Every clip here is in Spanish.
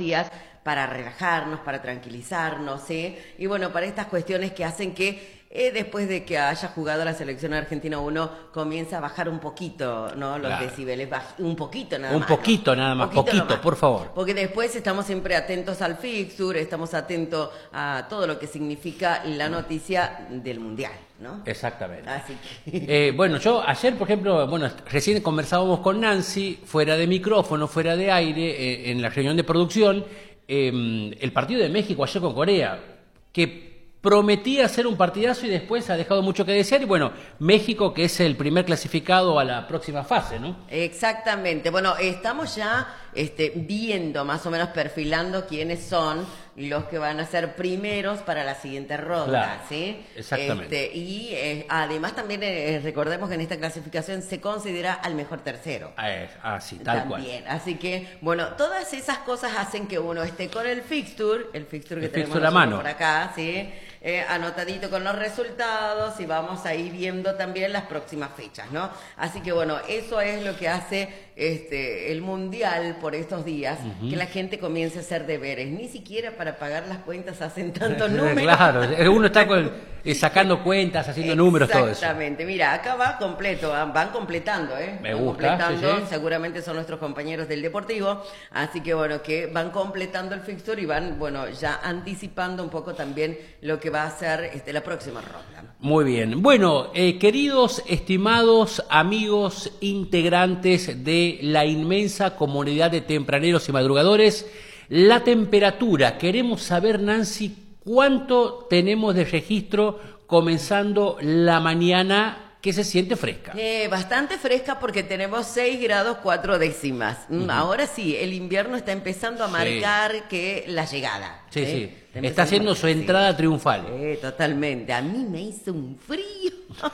días para relajarnos, para tranquilizarnos, ¿sí? Y bueno, para estas cuestiones que hacen que después de que haya jugado la selección argentina, uno comienza a bajar un poquito, ¿no? Los decibeles, un poquito nada más. Un poquito nada más, poquito, por favor. Porque después estamos siempre atentos al fixture, estamos atentos a todo lo que significa la noticia del Mundial, ¿no? Exactamente. Así que... bueno, yo ayer, por ejemplo, recién conversábamos con Nancy, fuera de micrófono, fuera de aire, en la reunión de producción, el partido de México ayer con Corea, que prometía ser un partidazo y después ha dejado mucho que desear. Y bueno, México, que es el primer clasificado a la próxima fase, ¿no? Exactamente. Bueno, estamos ya viendo, más o menos perfilando quiénes son los que van a ser primeros para la siguiente ronda, claro, ¿sí? Exactamente. Y además también recordemos que en esta clasificación se considera al mejor tercero. Sí, tal también. cual. Así que, bueno, todas esas cosas hacen que uno esté con el fixture que tenemos a mano por acá, ¿sí? Anotadito con los resultados y vamos a ir viendo también las próximas fechas, ¿no? Así que bueno, eso es lo que hace el Mundial por estos días, que la gente comience a hacer deberes. Ni siquiera para pagar las cuentas hacen tantos números. Claro, uno está sacando cuentas, haciendo números, todo eso. Exactamente, mira, acá va completo, van completando, Me gusta, completando, sí. Seguramente son nuestros compañeros del Deportivo, así que bueno, que van completando el fixture y van, bueno, ya anticipando un poco también lo que va a ser la próxima ronda. Muy bien. Bueno, queridos, estimados amigos integrantes de la inmensa comunidad de tempraneros y madrugadores, la temperatura, queremos saber, Nancy, ¿cuánto tenemos de registro comenzando la mañana que se siente fresca? Bastante fresca porque tenemos 6 grados 4 décimas. Ahora sí, el invierno está empezando a marcar que la llegada. Sí. Está haciendo su entrada triunfal. Totalmente. A mí me hizo un frío.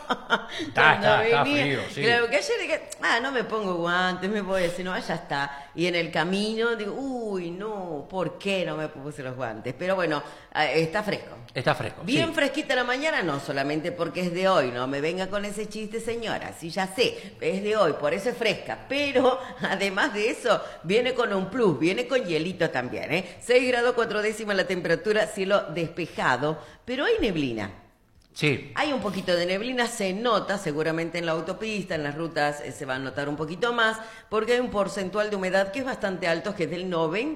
Está frío, sí. Claro, que ayer dije, no me pongo guantes, me voy a decir, no, ya está. Y en el camino digo, uy, no, ¿por qué no me puse los guantes? Pero bueno, está fresco. Está fresco. Bien fresquita la mañana, no solamente porque es de hoy, no me venga con ese chiste, señora, sí, ya sé, es de hoy, por eso es fresca, pero además de eso, viene con un plus, viene con hielito también, 6 grados 4 décimas la temperatura, cielo despejado, pero hay neblina. Sí. Hay un poquito de neblina, se nota seguramente en la autopista, en las rutas se va a notar un poquito más, porque hay un porcentual de humedad que es bastante alto, que es del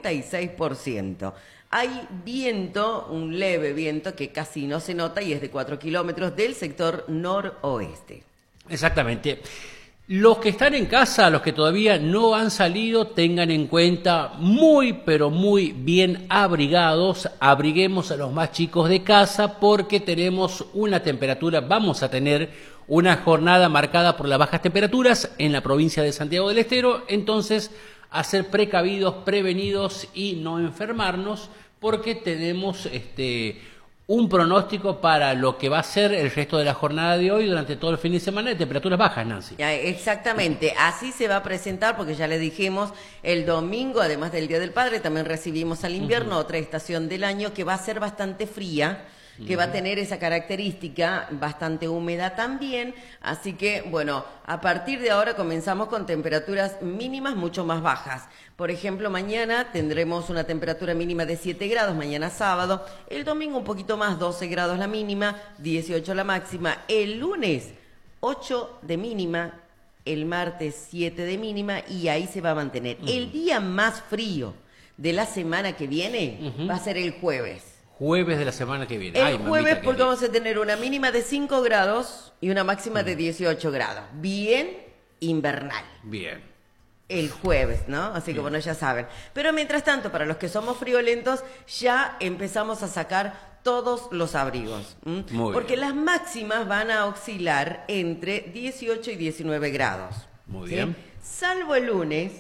96%. Hay viento, un leve viento que casi no se nota y es de 4 kilómetros del sector noroeste. Exactamente. Los que están en casa, los que todavía no han salido, tengan en cuenta muy, pero muy bien abrigados. Abriguemos a los más chicos de casa porque tenemos una temperatura, vamos a tener una jornada marcada por las bajas temperaturas en la provincia de Santiago del Estero. Entonces, a ser precavidos, prevenidos y no enfermarnos porque tenemos un pronóstico para lo que va a ser el resto de la jornada de hoy durante todo el fin de semana de temperaturas bajas, Nancy. Exactamente, así se va a presentar porque ya le dijimos el domingo, además del Día del Padre, también recibimos al invierno, otra estación del año que va a ser bastante fría, que va a tener esa característica bastante húmeda también, así que bueno, a partir de ahora comenzamos con temperaturas mínimas mucho más bajas. Por ejemplo, mañana tendremos una temperatura mínima de 7 grados, mañana sábado, el domingo un poquito más, 12 grados la mínima, 18 la máxima, el lunes 8 de mínima, el martes 7 de mínima y ahí se va a mantener. El día más frío de la semana que viene va a ser el jueves. Jueves de la semana que viene. El jueves porque vamos a tener una mínima de 5 grados y una máxima de 18 grados. Bien invernal. Bien. El jueves, ¿no? Así que bueno, ya saben. Pero mientras tanto, para los que somos friolentos, ya empezamos a sacar todos los abrigos. Porque las máximas van a oscilar entre 18 y 19 grados. Muy bien. Salvo el lunes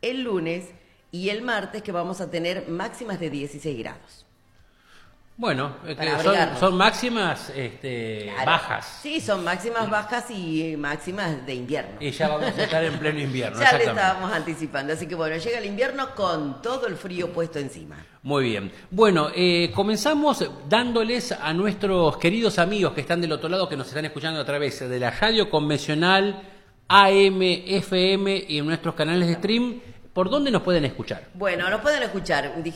y el martes que vamos a tener máximas de 16 grados. Bueno, son máximas claro. Bajas. Sí, son máximas bajas y máximas de invierno. Y ya vamos a estar en pleno invierno. Ya le estábamos anticipando. Así que bueno, llega el invierno con todo el frío puesto encima. Muy bien. Bueno, comenzamos dándoles a nuestros queridos amigos que están del otro lado, que nos están escuchando a través de la radio convencional, AM, FM y en nuestros canales de stream. ¿Por dónde nos pueden escuchar? Bueno, nos pueden escuchar.